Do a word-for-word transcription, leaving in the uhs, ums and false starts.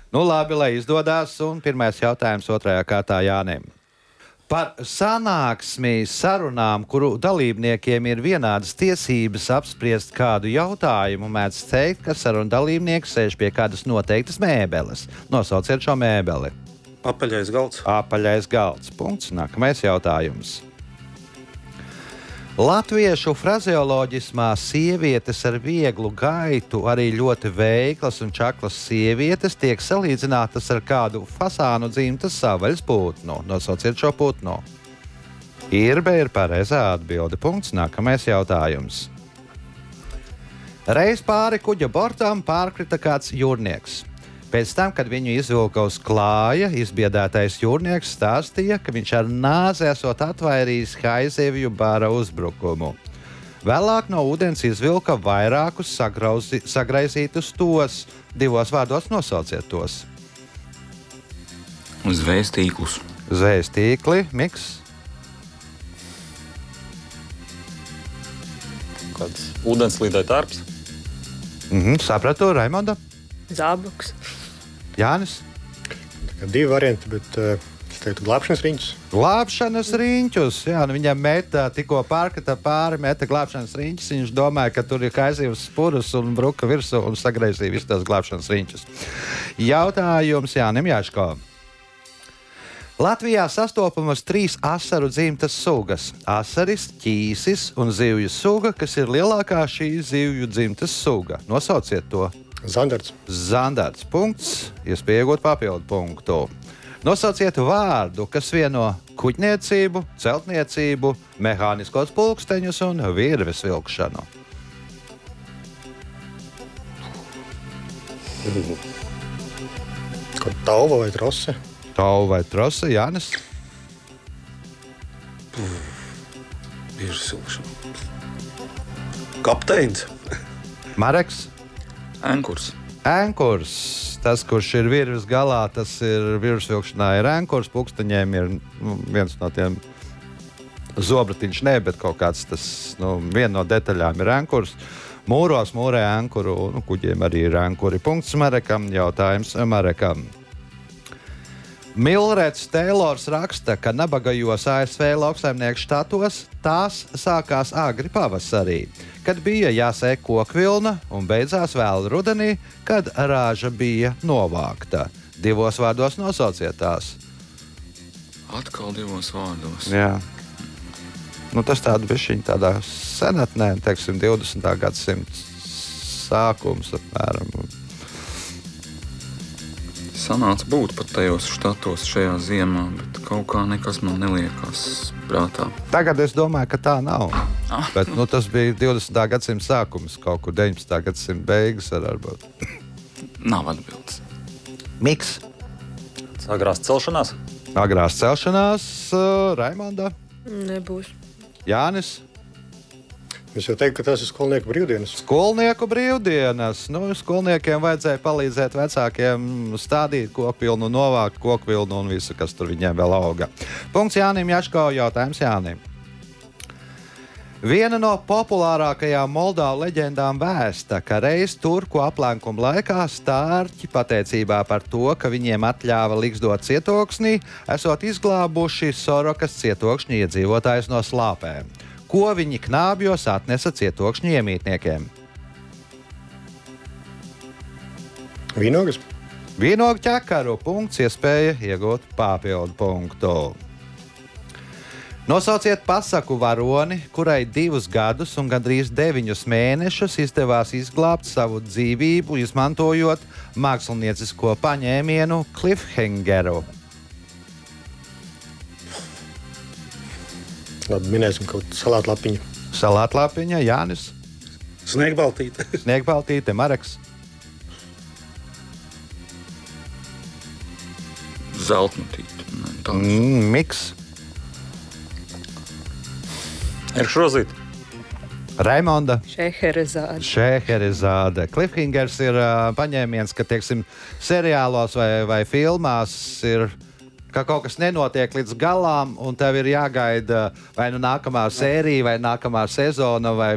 Nu labi, lai izdodas, un pirmais jautājums otrajā kārtā Jānim. Par sanāksmi sarunām, kuru dalībniekiem ir vienādas tiesības apspriest kādu jautājumu, mēdz teikt, ka sarunu dalībnieks sēž pie kādas noteiktas mēbeles. Nosauciet šo mēbeli. Apaļais galds. Apaļais galds. Punkts. Nākamais jautājums. Latviešu frazeoloģismā sievietes ar vieglu gaitu, arī ļoti veiklas un čaklas sievietes tiek salīdzinātas ar kādu fasānu dzimtas savaļas putnu. Nosauciet šo putnu. Irbe ir pareizā atbilde. Punkts. Nākamais jautājums. Reiz pāri kuģa bortam pārkrita kāds jūrnieks. Pēc tam, kad viņu izvilka uz klāja, izbiedētais jūrnieks stāstīja, ka viņš ar nāzi esot atvairījis haizivju bara uzbrukumu. Vēlāk no ūdens izvilka vairākus sagrauzi, sagraizītus tos. Divos vārdos nosauciet tos. Zvējas tīklus. Zvējas tīkli, Miks. Kāds ūdenslīdai tarps. Mhm, sapratu, Raimonda. Zābuks. Jānis. Divi varianti, bet uh, es teiktu glābšanas riņķus. Glābšanas riņķus. Jā, nu viņam meta, tikko pārkrita pāri, meta glābšanas riņķus. Viņš domāja, ka tur ir kaizivs spurus un bruka virsū un sagraizīja visus tos glābšanas riņķus. Jautājums Jānim Jaško. Latvijā sastopamas trīs asaru dzimtas sugas – asaris, ķīsis un zivju suga, kas ir lielākā šī zivju dzimtas suga. Nosauciet to. Zandarts. Zandarts. Punkts. Iespēja iegūt papildu punktu. Nosauciet vārdu, kas vieno kuģniecību, celtniecību, mehāniskos pulksteņus un virves vilkšanu. Kaut tauva vai trose? Tauva vai trose, Jānis? Virves vilkšana. Kapteins. Mareks? Enkurs. Enkurs. Tas, kurš ir virves galā, tas ir virves vilkšanā ir enkurs. Pulksteņiem ir nu, viens no tiem zobratiņš, ne, bet kaut kāds tas, nu, viena no detaļām ir enkurs. Mūros mūrē enkuru, nu, kuģiem arī ir enkuri. Punkts Marekam. Jautājums Marekam. Milreds Teilors raksta, ka nabagajos A S V lauksaimnieku štatos tās sākās agri pavasarī, kad bija jāsēk kokvilna un beidzās vēl rudenī, kad rāža bija novākta. Divos vārdos nosauciet tās. Atkal divos vārdos. Jā. Nu, tas tāda bišķiņ tādā senatnē, teiksim, divdesmitā gadsimta sākums apmēram. Sanāca būt pat tajos štatos šajā ziemā, bet kaut kā nekas man neliekās prātā. Tagad es domāju, ka tā nav. Ah. Bet nu, tas bija divdesmitā gadsimta sākums, kaut kur deviņdesmitā gadsimta beigas varbūt. Nav atbildes. Miks. Agrās celšanās. Agrās celšanās, uh, Raimonda. Nebūs. Jānis. Es jau teiktu, ka tas ir skolnieku brīvdienas. Skolnieku brīvdienas. Nu, skolniekiem vajadzēja palīdzēt vecākiem stādīt kokvilnu, novākt kokvilnu un visu, kas tur viņiem vēl auga. Punkts Jānim Jaško. Jautājums Jānim. Viena no populārākajām Moldāvu leģendām vēsta, ka reiz turku aplenkuma laikā stārķi pateicībā par to, ka viņiem atļāva ligzdot cietoksnī, esot izglābuši Sorokas cietokšņa iedzīvotājus no slāpēm. Ko viņi knābjos atnesa cietokšņu iemītniekiem? Vīnogas. Vīnogu ķekaru. Punkts. Iespēja iegūt papildu punktu. Nosauciet pasaku varoni, kurai divus gadus un gandrīz deviņus mēnešus izdevās izglābt savu dzīvību, izmantojot māksliniecisko paņēmienu cliffhangeru. Labi, minēsim kaut salātlapiņu. Salātlapiņa, Jānis. Sniegbaltīte. Sniegbaltīte, Mareks. Zeltnutīte. Mm, Miks. Erkšrozīt. Raimonda. Šeherezāde. Šeherezāde. Cliffhangers ir uh, paņēmiens, ka, teiksim, seriālos vai, vai filmās ir, ka kaut kas nenotiek līdz galām, un tev ir jāgaida vai nu nākamā sērija, vai nākamā sezona, vai